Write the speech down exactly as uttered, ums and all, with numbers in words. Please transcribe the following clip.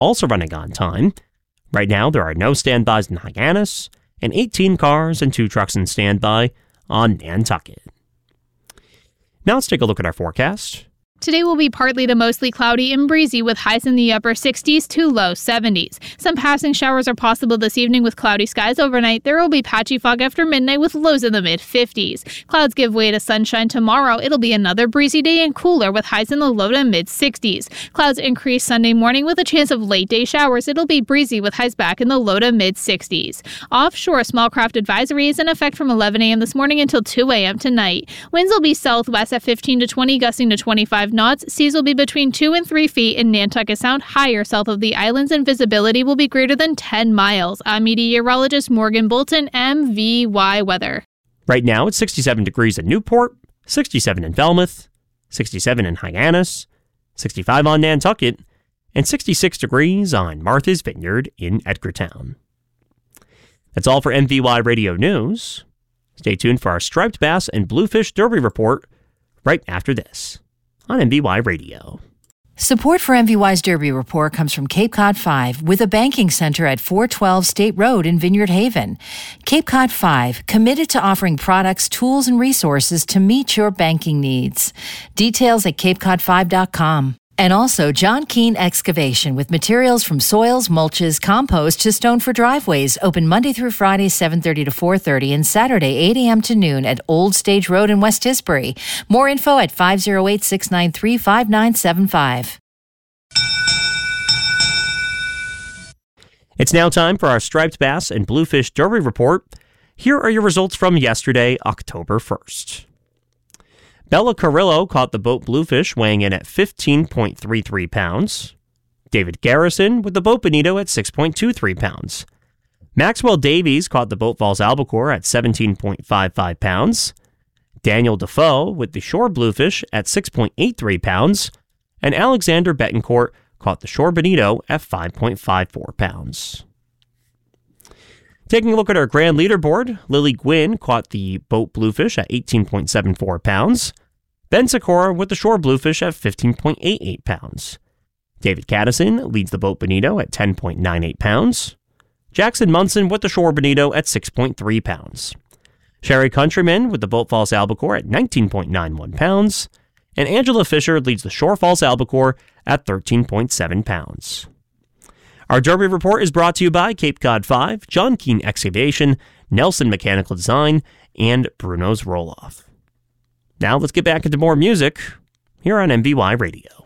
also running on time. Right now, there are no standbys in Hyannis, and eighteen cars and two trucks in standby on Nantucket. Now let's take a look at our forecast. Today will be partly to mostly cloudy and breezy with highs in the upper sixties to low seventies. Some passing showers are possible this evening with cloudy skies overnight. There will be patchy fog after midnight with lows in the mid-fifties. Clouds give way to sunshine tomorrow. It'll be another breezy day and cooler with highs in the low to mid-sixties. Clouds increase Sunday morning with a chance of late-day showers. It'll be breezy with highs back in the low to mid-sixties. Offshore, small craft advisory is in effect from eleven a.m. this morning until two a.m. tonight. Winds will be southwest at fifteen to twenty, gusting to twenty-five knots. Seas will be between two and three feet in Nantucket Sound, higher south of the islands, and visibility will be greater than ten miles. I'm meteorologist Morgan Bolton, M V Y Weather. Right now, it's sixty-seven degrees in Newport, sixty-seven in Falmouth, sixty-seven in Hyannis, sixty-five on Nantucket, and sixty-six degrees on Martha's Vineyard in Edgartown. That's all for M V Y Radio News. Stay tuned for our striped bass and bluefish derby report right after this on M V Y Radio. Support for M V Y's Derby Report comes from Cape Cod five, with a banking center at four twelve State Road in Vineyard Haven. Cape Cod five, committed to offering products, tools, and resources to meet your banking needs. Details at cape cod five dot com. And also John Keane Excavation, with materials from soils, mulches, compost to stone for driveways. Open Monday through Friday, seven thirty to four thirty, and Saturday, eight a.m. to noon at Old Stage Road in West Tisbury. More info at five oh eight, six nine three, five nine seven five. It's now time for our striped bass and bluefish derby report. Here are your results from yesterday, October first. Bella Carrillo caught the boat Bluefish, weighing in at fifteen point three three pounds. David Garrison with the boat Bonito at six point two three pounds. Maxwell Davies caught the boat False Albacore at seventeen point five five pounds. Daniel Defoe with the Shore Bluefish at six point eight three pounds. And Alexander Betancourt caught the Shore Bonito at five point five four pounds. Taking a look at our grand leaderboard, Lily Gwynn caught the boat Bluefish at eighteen point seven four pounds. Ben Sikora with the Shore Bluefish at fifteen point eight eight pounds. David Caddison leads the boat Bonito at ten point nine eight pounds. Jackson Munson with the Shore Bonito at six point three pounds. Sherry Countryman with the boat False Albacore at nineteen point nine one pounds. And Angela Fisher leads the Shore False Albacore at thirteen point seven pounds. Our Derby Report is brought to you by Cape Cod five, John Keane Excavation, Nelson Mechanical Design, and Bruno's Roll-Off. Now let's get back into more music here on M V Y Radio.